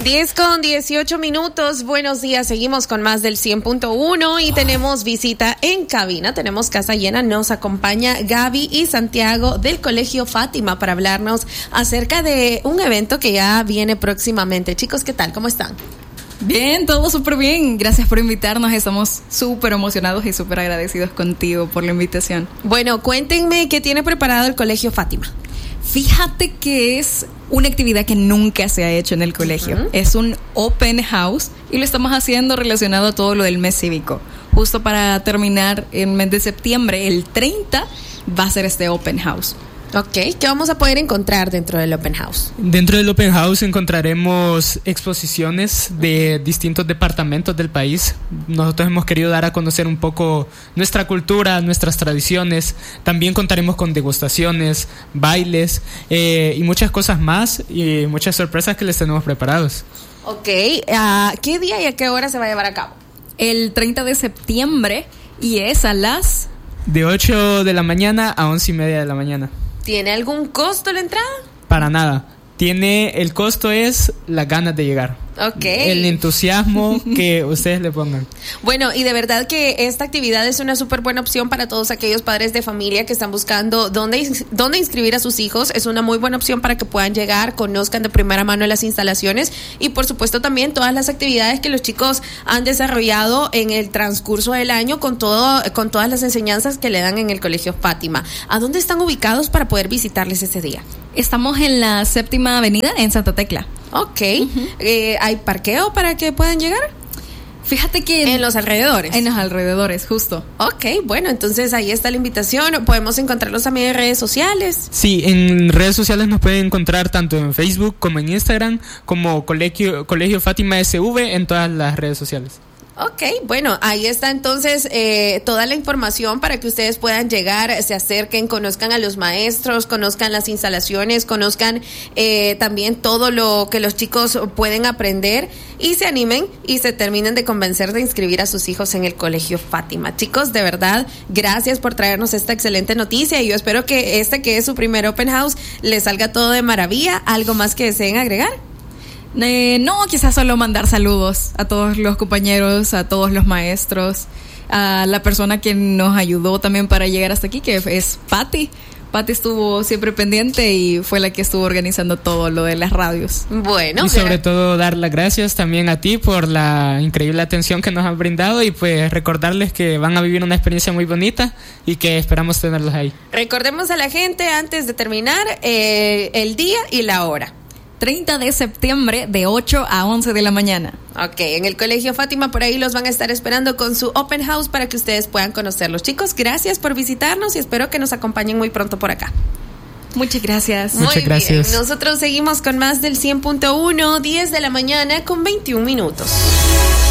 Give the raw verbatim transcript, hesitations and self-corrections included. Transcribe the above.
diez con dieciocho minutos, buenos días, seguimos con más del cien punto uno y tenemos visita en cabina, tenemos casa llena, nos acompaña Gaby y Santiago del Colegio Fátima para hablarnos acerca de un evento que ya viene próximamente. Chicos, ¿qué tal? ¿Cómo están? Bien, todo súper bien. Gracias por invitarnos. Estamos súper emocionados y súper agradecidos contigo por la invitación. Bueno, cuéntenme qué tiene preparado el Colegio Fátima. Fíjate que es una actividad que nunca se ha hecho en el colegio. Uh-huh. Es un open house y lo estamos haciendo relacionado a todo lo del mes cívico. Justo para terminar el mes de septiembre, el treinta, va a ser este open house. Ok, ¿qué vamos a poder encontrar dentro del Open House? Dentro del Open House encontraremos exposiciones de distintos departamentos del país. Nosotros hemos querido dar a conocer un poco nuestra cultura, nuestras tradiciones. También contaremos con degustaciones, bailes eh, y muchas cosas más y muchas sorpresas que les tenemos preparados. Ok, uh, ¿qué día y a qué hora se va a llevar a cabo? El treinta de septiembre y es a las... De ocho de la mañana a once y media de la mañana. ¿Tiene algún costo la entrada? Para nada. Tiene, el costo es las ganas de llegar. Ok. El entusiasmo que ustedes le pongan. Bueno, y de verdad que esta actividad es una súper buena opción para todos aquellos padres de familia que están buscando dónde, dónde inscribir a sus hijos. Es una muy buena opción para que puedan llegar, conozcan de primera mano las instalaciones y por supuesto también todas las actividades que los chicos han desarrollado en el transcurso del año con todo, con todas las enseñanzas que le dan en el Colegio Fátima. ¿A dónde están ubicados para poder visitarles ese día? Estamos en la séptima avenida en Santa Tecla. Ok. Uh-huh. Eh, ¿Hay parqueo para que puedan llegar? Fíjate que... En, en los alrededores. En los alrededores, justo. Ok, bueno, entonces ahí está la invitación. Podemos encontrarlos también en redes sociales. Sí, en redes sociales nos pueden encontrar tanto en Facebook como en Instagram, como Colegio, Colegio Fátima S V en todas las redes sociales. Ok, bueno, ahí está entonces eh, toda la información para que ustedes puedan llegar, se acerquen, conozcan a los maestros, conozcan las instalaciones, conozcan eh, también todo lo que los chicos pueden aprender y se animen y se terminen de convencer de inscribir a sus hijos en el Colegio Fátima. Chicos, de verdad, gracias por traernos esta excelente noticia y yo espero que este que es su primer Open House les salga todo de maravilla. ¿Algo más que deseen agregar? Eh, no, quizás solo mandar saludos a todos los compañeros, a todos los maestros, a la persona que nos ayudó también para llegar hasta aquí, que es Patti. Patti estuvo siempre pendiente y fue la que estuvo organizando todo lo de las radios. Bueno. Y sobre todo dar las gracias también a ti por la increíble atención que nos han brindado y pues recordarles que van a vivir una experiencia muy bonita y que esperamos tenerlos ahí. Recordemos a la gente antes de terminar eh, el día y la hora. treinta de septiembre de ocho a once de la mañana. Ok, en el Colegio Fátima por ahí los van a estar esperando con su Open House para que ustedes puedan conocerlos. Chicos, gracias por visitarnos y espero que nos acompañen muy pronto por acá. Muchas gracias. Muy Muchas gracias. Bien, nosotros seguimos con más del cien punto uno, diez de la mañana con veintiún minutos.